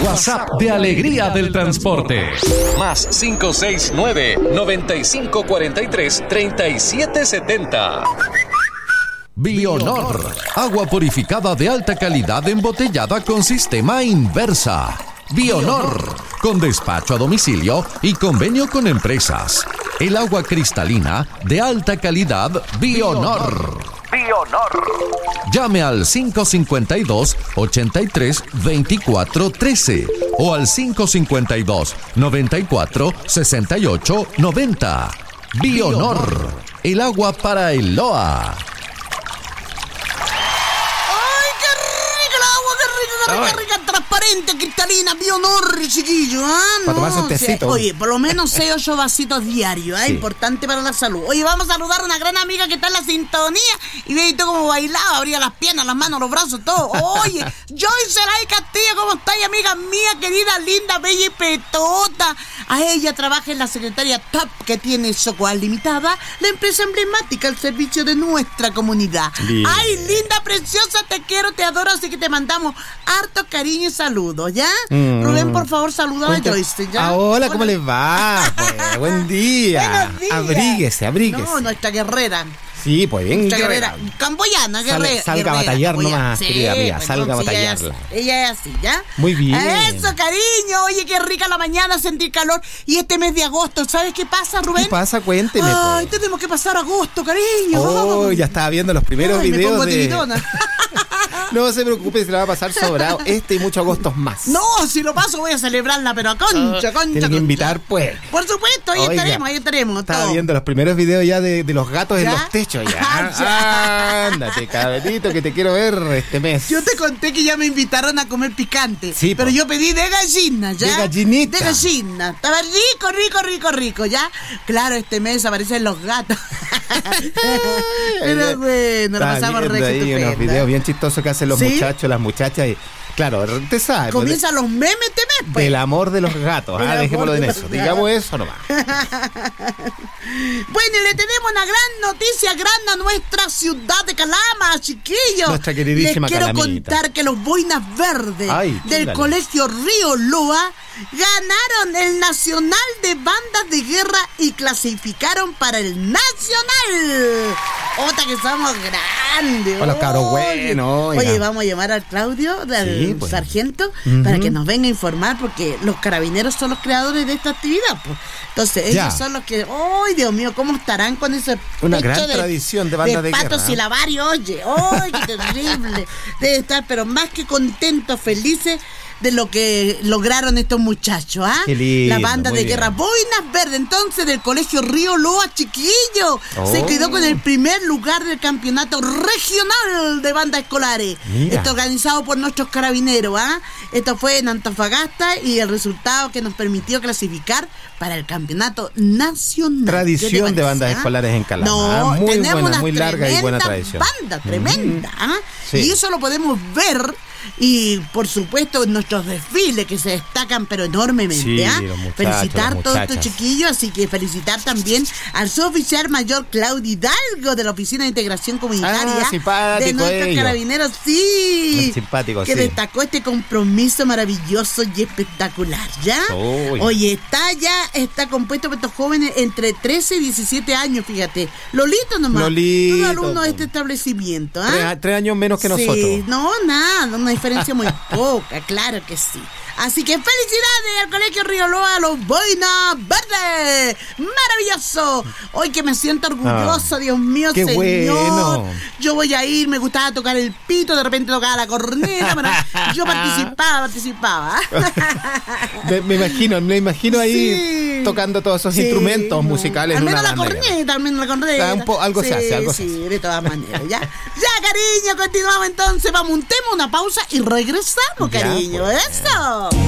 WhatsApp de Alegría del Transporte. Más 569-9543-3770. Bionor, agua purificada de alta calidad embotellada con sistema Inversa. Bionor, con despacho a domicilio y convenio con empresas. El agua cristalina de alta calidad Bionor. Bionor. Llame al 552-83-2413 o al 552-94-68-90. Bionor, el agua para el LOA. Rica, transparente, cristalina, Bionor, chiquillo, ¿ah? Para tomarse un tecito. Oye, por lo menos 6 o 8 vasitos diarios, ¿ah? Sí. Importante para la salud. Oye, vamos a saludar a una gran amiga que está en la sintonía. Y ve tú cómo bailaba, abría las piernas, las manos, los brazos, todo. Oye, Joyce Elay Castillo, ¿cómo estás, amiga mía, querida, linda, bella y petota? A ella trabaja en la secretaria TAP, que tiene Socoal Limitada, la empresa emblemática al servicio de nuestra comunidad. Bien. Ay, linda, preciosa, te quiero, te adoro, así que te mandamos harto cariño y saludos, ¿ya? Rubén, por favor, saluda a Joyce, ¿ya? Hola, ¿cómo les va? Pues, buen día. Buenos días. Abríguese. No, nuestra guerrera. Sí, pues bien, guerrera. Camboyana, guerrera. Salga a batallar nomás, sí, querida mía, salga a batallarla. Ella es así, ¿ya? Muy bien. Eso, cariño. Oye, qué rica la mañana, sentir calor. Y este mes de agosto, ¿sabes qué pasa, Rubén? ¿Qué pasa? Cuénteme. Ay, tenemos que pasar agosto, cariño. Oh, ya estaba viendo los primeros videos me pongo de... tiritona. No se preocupe, se la va a pasar sobrado y muchos agostos más. No, si lo paso voy a celebrarla, pero a concha. Tiene que invitar, pues. Por supuesto, ahí estaremos. Estaba viendo los primeros videos ya de los gatos en los techos ya. Ándate, cabrito, que te quiero ver este mes. Yo te conté que ya me invitaron a comer picante. Sí, pero yo pedí de gallina, ¿ya? De gallinita. De gallina. Estaba rico, ¿ya? Claro, este mes aparecen los gatos. Pero bueno, lo pasamos re ahí estupendo. Unos videos bien chistosos que hacen los muchachos, las muchachas y... Claro, te sabes. Comienzan los memes este mes, pues. Del amor de los gatos, dejémoslo en eso. Digamos eso nomás. Bueno, le tenemos una gran noticia, grande a nuestra ciudad de Calama, chiquillos. Nuestra queridísima Les quiero Calamita. contar que los boinas verdes del Colegio Río Loa ganaron el Nacional de Bandas de Guerra y clasificaron para el Nacional. Otra que somos grandes. Hola, cabros, bueno. Oye, vamos a llamar al Claudio, al sargento, para que nos venga a informar, porque los carabineros son los creadores de esta actividad, pues. Entonces, ellos son los que... ¡Ay, Dios mío! ¿Cómo estarán con ese una gran tradición de bandas de guerra? Patos y Lavario, oye. ¡Ay, qué terrible! Debe estar, pero más que contentos, felices de lo que lograron estos muchachos, ¿ah? Qué lindo, la banda de guerra bien. Boinas Verdes, entonces, del Colegio Río Loa, chiquillo. Se quedó con el primer lugar del campeonato regional de bandas escolares. Mira. Esto organizado por nuestros carabineros, ¿ah? Esto fue en Antofagasta y el resultado que nos permitió clasificar para el campeonato nacional. Tradición de bandas escolares en Calama. No, muy tenemos buena, una muy larga y buena tradición. Banda tremenda, ¿ah? Sí. Y eso lo podemos ver. Y por supuesto nuestros desfiles que se destacan pero enormemente, ¿ah? Felicitar a todos estos chiquillos, así que felicitar también al suboficial mayor Claudio Hidalgo de la Oficina de Integración Comunitaria de nuestros carabineros, sí, simpático, que destacó este compromiso maravilloso y espectacular, ¿ya? Oye, está compuesto por estos jóvenes entre 13 y 17 años, fíjate, Lolito nomás, todos alumnos de este establecimiento, ¿ah? 3 años menos que nosotros. Sí, no, nada, una diferencia muy poca, claro que sí. Así que felicidades al Colegio Río Loa, a los Boinas Verdes. ¡Maravilloso! Hoy que me siento orgulloso, Dios mío, qué señor. Bueno. Yo voy a ir, me gustaba tocar el pito, de repente tocaba la corneta, pero yo participaba. me imagino ahí tocando todos esos instrumentos musicales. Al menos la corneta. Algo se hace. Sí, de todas maneras, ya. Ya, cariño, continuamos entonces, vamos, una pausa y regresamos, cariño. Pues. Eso.